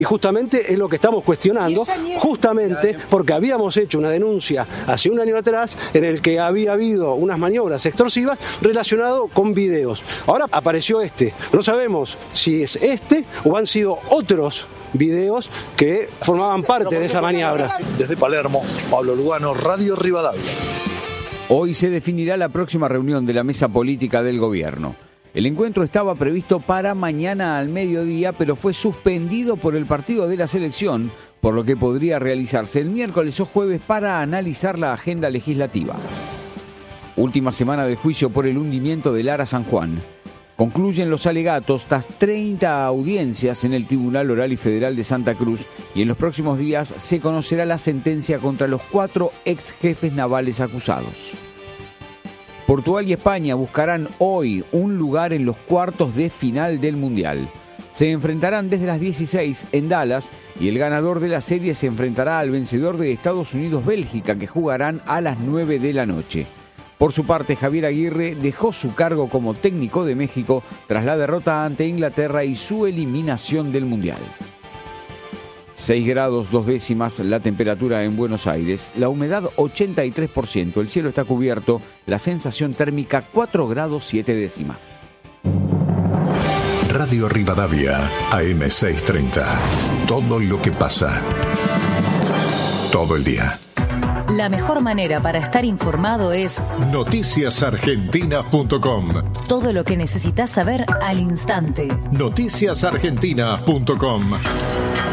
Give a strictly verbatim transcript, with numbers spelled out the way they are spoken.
Y justamente es lo que estamos cuestionando, justamente porque habíamos hecho una denuncia hace un año atrás en el que había habido unas maniobras extorsivas relacionadas con videos. Ahora apareció este. No sabemos si es este o han sido otros videos que formaban parte de esa maniobra. Desde Palermo, Pablo Lugano, Radio Rivadavia. Hoy se definirá la próxima reunión de la mesa política del gobierno. El encuentro estaba previsto para mañana al mediodía, pero fue suspendido por el partido de la selección, por lo que podría realizarse el miércoles o jueves para analizar la agenda legislativa. Última semana del juicio por el hundimiento del Ara San Juan. Concluyen los alegatos tras treinta audiencias en el Tribunal Oral y Federal de Santa Cruz y en los próximos días se conocerá la sentencia contra los cuatro ex jefes navales acusados. Portugal y España buscarán hoy un lugar en los cuartos de final del Mundial. Se enfrentarán desde las dieciséis en Dallas y el ganador de la serie se enfrentará al vencedor de Estados Unidos-Bélgica, que jugarán a las nueve de la noche. Por su parte, Javier Aguirre dejó su cargo como técnico de México tras la derrota ante Inglaterra y su eliminación del Mundial. seis grados dos décimas la temperatura en Buenos Aires, la humedad ochenta y tres por ciento, el cielo está cubierto, la sensación térmica cuatro grados siete décimas. Radio Rivadavia, A M seiscientos treinta. Todo lo que pasa. Todo el día. La mejor manera para estar informado es noticias argentinas punto com. Todo lo que necesitas saber al instante. noticias argentinas punto com.